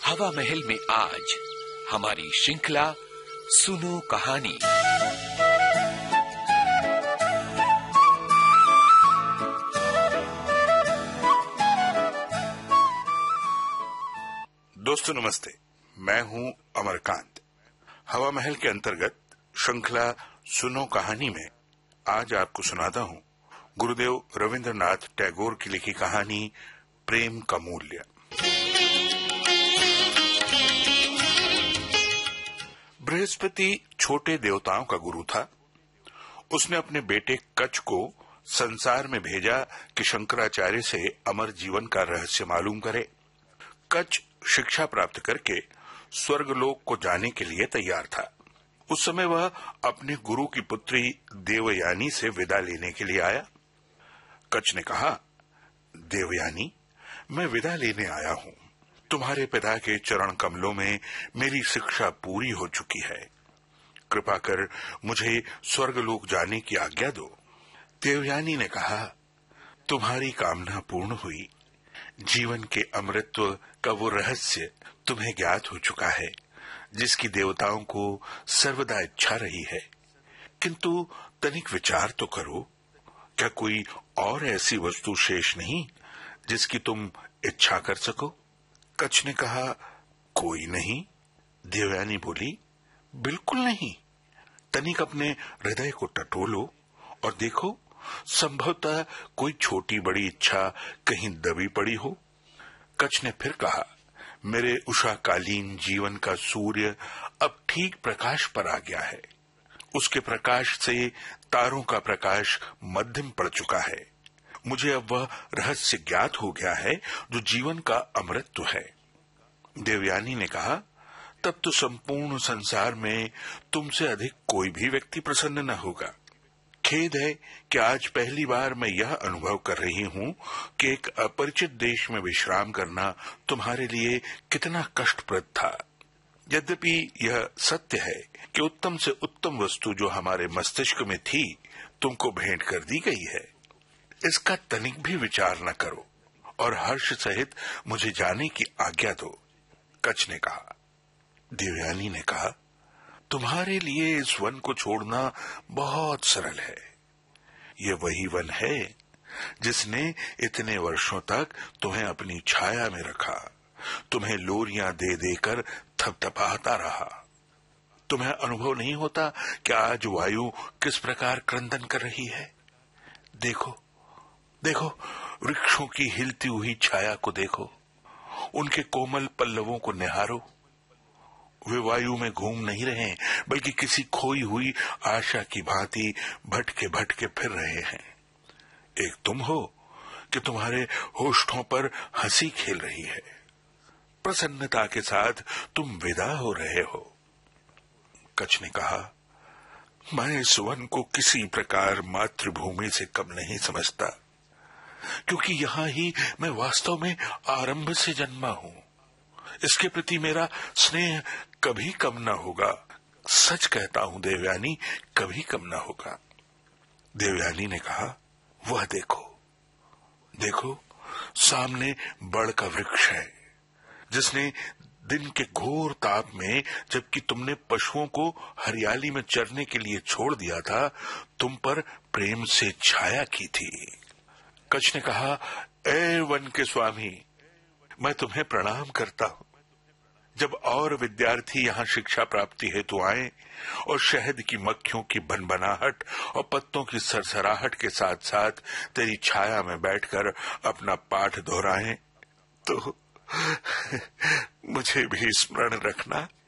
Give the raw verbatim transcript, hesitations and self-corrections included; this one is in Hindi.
हवा महल में आज हमारी श्रृंखला सुनो कहानी। दोस्तों नमस्ते, मैं हूं अमरकांत। हवा महल के अंतर्गत श्रृंखला सुनो कहानी में आज आपको सुनाता हूं गुरुदेव रविंद्रनाथ टैगोर की लिखी कहानी प्रेम का मूल्य। बृहस्पति छोटे देवताओं का गुरु था। उसने अपने बेटे कच्छ को संसार में भेजा कि शंकराचार्य से अमर जीवन का रहस्य मालूम करे। कच्छ शिक्षा प्राप्त करके स्वर्गलोक को जाने के लिए तैयार था। उस समय वह अपने गुरु की पुत्री देवयानी से विदा लेने के लिए आया। कच्छ ने कहा, देवयानी, मैं विदा लेने आया हूं। तुम्हारे पिता के चरण कमलों में मेरी शिक्षा पूरी हो चुकी है। कृपा कर मुझे स्वर्गलोक जाने की आज्ञा दो। देवयानी ने कहा, तुम्हारी कामना पूर्ण हुई। जीवन के अमृतत्व का वो रहस्य तुम्हें ज्ञात हो चुका है जिसकी देवताओं को सर्वदा इच्छा रही है। किंतु तनिक विचार तो करो, क्या कोई और ऐसी वस्तु शेष नहीं जिसकी तुम इच्छा कर सको? कच्छ ने कहा, कोई नहीं। देवयानी बोली, बिल्कुल नहीं। तनिक अपने हृदय को टटोलो और देखो, संभवतः कोई छोटी बड़ी इच्छा कहीं दबी पड़ी हो। कच्छ ने फिर कहा, मेरे उषाकालीन जीवन का सूर्य अब ठीक प्रकाश पर आ गया है। उसके प्रकाश से तारों का प्रकाश मध्यम पड़ चुका है। मुझे अब वह रहस्य ज्ञात हो गया है जो जीवन का अमृतत्व है। देवयानी ने कहा, तब तो संपूर्ण संसार में तुमसे अधिक कोई भी व्यक्ति प्रसन्न न होगा। खेद है कि आज पहली बार मैं यह अनुभव कर रही हूं कि एक अपरिचित देश में विश्राम करना तुम्हारे लिए कितना कष्टप्रद था। यद्यपि यह सत्य है कि उत्तम से उत्तम वस्तु जो हमारे मस्तिष्क में थी तुमको भेंट कर दी गई है। इसका तनिक भी विचार न करो और हर्ष सहित मुझे जाने की आज्ञा दो। कच्छ ने कहा। देवयानी ने कहा, तुम्हारे लिए इस वन को छोड़ना बहुत सरल है। ये वही वन है जिसने इतने वर्षों तक तुम्हें अपनी छाया में रखा, तुम्हें लोरियां दे देकर थपथपाता रहा। तुम्हें अनुभव नहीं होता कि आज वायु किस प्रकार क्रंदन कर रही है? देखो देखो, वृक्षों की हिलती हुई छाया को देखो, उनके कोमल पल्लवों को निहारो। वे वायु में घूम नहीं रहे बल्कि किसी खोई हुई आशा की भांति भटके भटके फिर रहे हैं। एक तुम हो कि तुम्हारे होठों पर हंसी खेल रही है। प्रसन्नता के साथ तुम विदा हो रहे हो। कच्छ ने कहा, मैं इस वन को किसी प्रकार मातृभूमि से कम नहीं समझता, क्योंकि यहाँ ही मैं वास्तव में आरंभ से जन्मा हूँ। इसके प्रति मेरा स्नेह कभी कम न होगा। सच कहता हूँ देवयानी, कभी कम न होगा। देवयानी ने कहा, वह देखो देखो, सामने बड़ का वृक्ष है जिसने दिन के घोर ताप में, जबकि तुमने पशुओं को हरियाली में चरने के लिए छोड़ दिया था, तुम पर प्रेम से छाया की थी। कच्छ ने कहा, ए वन के स्वामी, मैं तुम्हें प्रणाम करता हूं। जब और विद्यार्थी यहाँ शिक्षा प्राप्ति हेतु आए और शहद की मक्खियों की भनभनाहट और पत्तों की सरसराहट के साथ साथ तेरी छाया में बैठकर अपना पाठ दोहराएं, तो मुझे भी स्मरण रखना।